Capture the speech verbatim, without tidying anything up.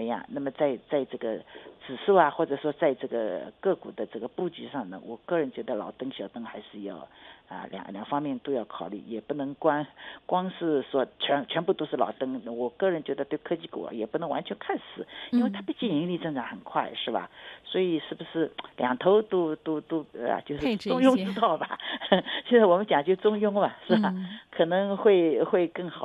样，那么在在这个指数啊，或者说在这个个股的这个布局上呢，我个人觉得老灯小灯还是要啊两两方面都要考虑，也不能光光是说全全部都是老灯。我个人觉得对科技股也不能完全看死，因为它毕竟盈利增长很快，是吧？所以是不是两头都都都啊，就是中庸之道吧？现在我们讲究中庸嘛，是吧？嗯、可能会会更好。